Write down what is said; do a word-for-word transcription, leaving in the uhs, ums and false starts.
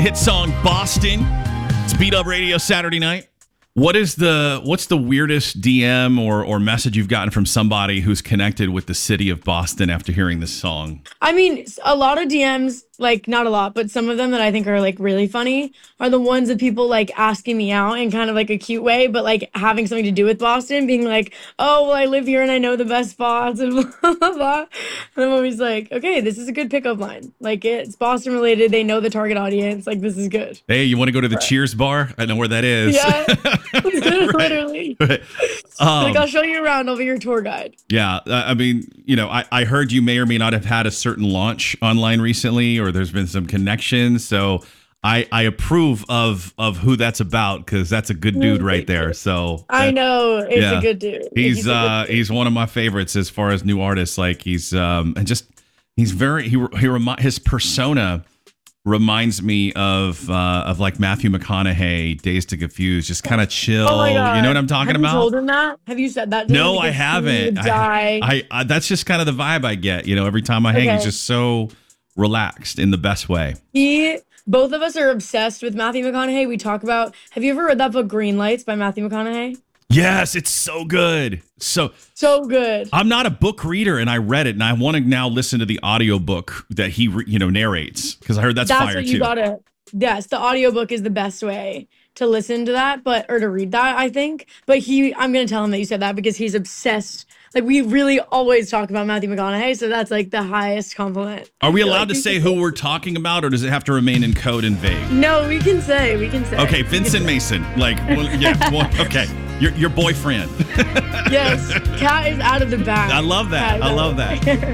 Hit song Boston. It's Beat Up Radio Saturday night. What is the what's the weirdest D M or or message you've gotten from somebody who's connected with the city of Boston after hearing this song? I mean, a lot of D Ms, like not a lot, but some of them that I think are like really funny are the ones of people like asking me out in kind of like a cute way, but like having something to do with Boston, being like, oh, well, I live here and I know the best spots and blah, blah, blah. And I'm always like, okay, this is a good pickup line. Like it's Boston related. They know the target audience. Like this is good. Hey, you want to go to the right. Cheers bar? I know where that is. Yeah, literally. Right. Um, like I'll show you around. I'll be your tour guide. Yeah. I mean, you know, I, I heard you may or may not have had a certain launch online recently, or there's been some connections. So I, I approve of of who that's about because that's a good dude right there. So I that, know it's yeah. a good dude. He's, he's uh dude. he's one of my favorites as far as new artists. Like he's um and just he's very he he remi- his persona reminds me of uh of like Matthew McConaughey, Dazed to Confused, just kind of chill. Oh my God. You know what I'm talking Have about? You told him that? Have you said that to no, him? I haven't. I, I, I that's just kind of the vibe I get. You know, every time I hang, okay. he's just so relaxed in the best way. He, both of us are obsessed with Matthew McConaughey. We talk about, have you ever read that book Green Lights by Matthew McConaughey? Yes, it's so good. So so good. I'm not a book reader and I read it and I want to now listen to the audiobook that he, you know, narrates because I heard that's, that's fire what you too. Gotta, yes, the audiobook is the best way to listen to that, but or to read that, I think. But he, I'm going to tell him that you said that because he's obsessed. Like we really always talk about Matthew McConaughey, so that's like the highest compliment. Are we allowed like, to say who we're talking about, or does it have to remain in code and vague? No, we can say. We can say. Okay, Vincent Mason. Like, well, yeah. Well, okay, your your boyfriend. Yes, Cat is out of the bag. I love that. I love that.